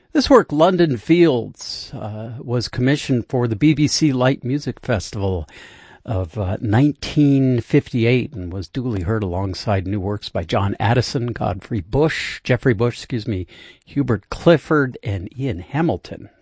This work, London Fields, was commissioned for the BBC Light Music Festival of 1958 and was duly heard alongside new works by John Addison, Jeffrey Bush, Hubert Clifford, and Ian Hamilton.